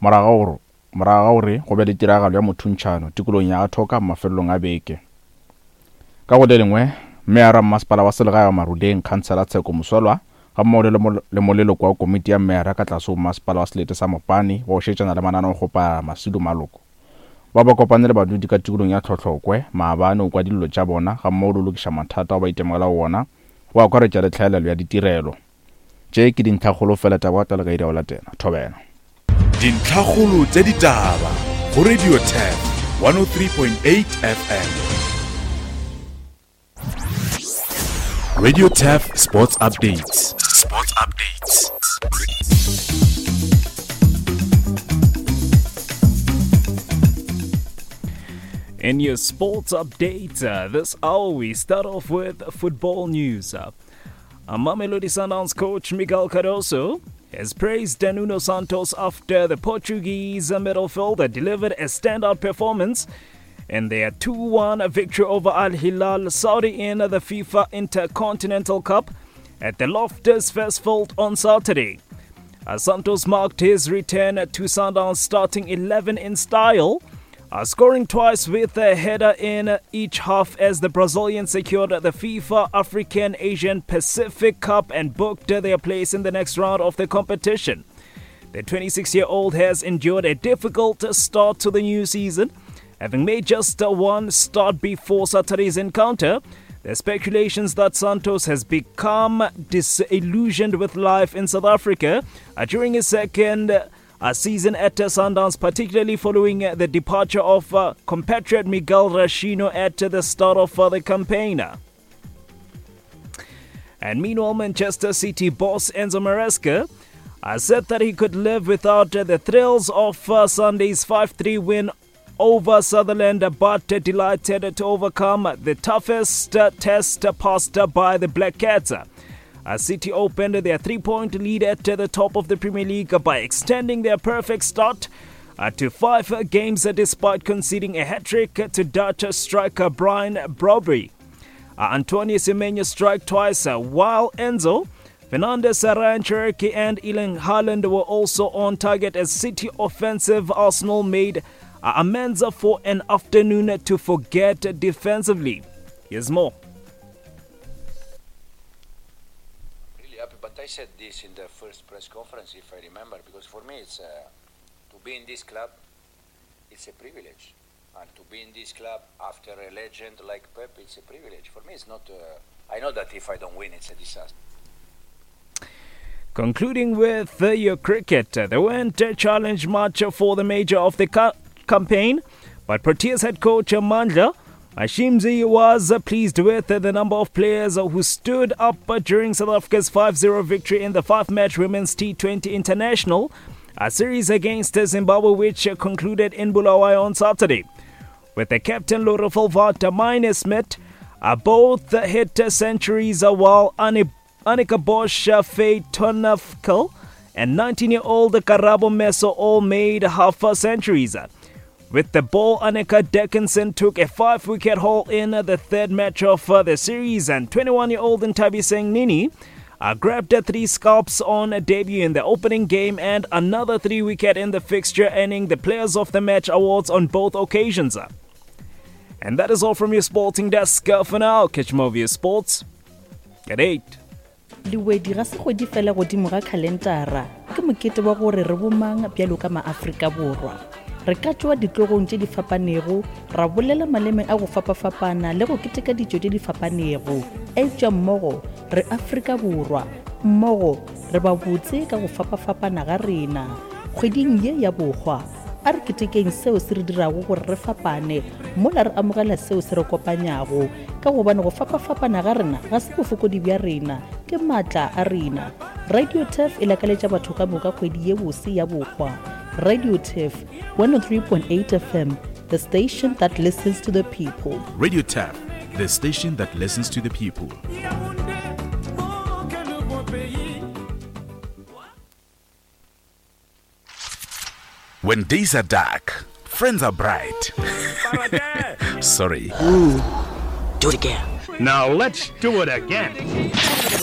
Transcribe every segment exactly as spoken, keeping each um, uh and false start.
morago morago gore go be le tiragalo ya mothuntšhano tikolong ya Thoka mafelelong a beke. Ka go le lengwe Mmeara Mmasepala wa Selegae wa Maruleng Khansela Tsheko Mosolwa ga mmogo le moleloko wa komiti ya Mmeara ka tlase go Mmasepala wa Selete sa Mopane wa go šetšana le mananeo go pa Masidu Maloko ba ba kopane le badudi ka tikolong ya Tlhotlhokwe maabane o kwa dillo tša bona ga mmogo le lokiša mathata ba itemogela wona wa kwaretša le tlhaelelo ya ditirelo tše ke dintlhakgolo fela taba wa tala ka ira o latena thobela dintlhakgolo tše ditaba go Radio Tap one oh three point eight F M. Radio Tap Sports Updates. Sports Updates. In your sports update, uh, this hour we start off with football news. Uh, Mamelodi Sundowns coach Miguel Cardoso has praised Nuno Santos after the Portuguese midfielder delivered a standout performance in their two one victory over Al Hilal Saudi in the FIFA Intercontinental Cup at the Loftus Versfeld on Saturday. Uh, Santos marked his return to Sundowns starting eleven in style, Uh, scoring twice with a header in each half as the Brazilians secured the FIFA African Asian Pacific Cup and booked their place in the next round of the competition. The twenty-six-year-old has endured a difficult start to the new season, having made just one start before Saturday's encounter. The speculations that Santos has become disillusioned with life in South Africa uh, during his second A season at Sundowns, particularly following the departure of uh, compatriot Miguel Rashino at the start of uh, the campaign. And meanwhile, Manchester City boss Enzo Maresca uh, said that he could live without uh, the thrills of uh, Sunday's five three win over Sunderland, but uh, delighted to overcome the toughest uh, test passed by the Black Cats. Uh, City opened their three-point lead at the top of the Premier League by extending their perfect start uh, to five games uh, despite conceding a hat-trick to Dutch striker Brian Brobry. Uh, Antonio Semenyo struck twice, uh, while Enzo, Fernandes, Ryan Cherokee and Erling Haaland were also on target as City offensive Arsenal made uh, amends for an afternoon to forget defensively. Here's more. But I said this in the first press conference, if I remember, because for me it's uh, to be in this club, it's a privilege, and to be in this club after a legend like Pep, it's a privilege. For me, it's not. Uh, I know that if I don't win, it's a disaster. Concluding with uh, your cricket, uh, there weren't a challenge match for the major of the ca- campaign, but Proteas head coach Mandla Ashimzi was pleased with the number of players who stood up during South Africa's five zero victory in the five-match Women's T twenty International, a series against Zimbabwe which concluded in Bulawayo on Saturday. With the captain Laura Volvata minus Smith, both hit centuries while Annika Bosch, Faye Tonafkel and nineteen-year-old Karabo Meso all made half-centuries. With the ball, Annika Dickinson took a five-wicket haul in the third match of the series, and twenty-one-year-old Ntabiseng Nini uh, grabbed three scalps on debut in the opening game and another three-wicket in the fixture, earning the Players of the Match awards on both occasions. And that is all from your sporting desk for now. Catch more of your sports at eight. Diwedi ga se go di fela godimo ga kalendara ke mokete wa gore re bomang bjalo ka maAfrika borwa. Re ka tšwa ditlogong tše di fapanego, ra bolela maleme a go fapafapana le go keteka dijo tše di fapanego. E tšwa mmogo re Afrika borwa, mmogo re ba botse ka go fapafapana ga rena. Kgweding ye ya bogwa, a re ketekeng seo se re dirago gore re fapane, mola re amogela seo se re kopanyago. Ka gobane go fapafapana ga rena ga se bofokodi bja rena, ke matla a rena. Radio T F e lakaletša batho ka moka kgwedi ye bose ya bogwa. Radio T F one oh three point eight F M, the station that listens to the people. Radio T F, the station that listens to the people. When days are dark, friends are bright. Sorry. Ooh, do it again. Now let's do it again.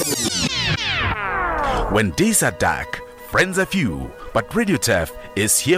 When days are dark, friends are few, but Radio T F is here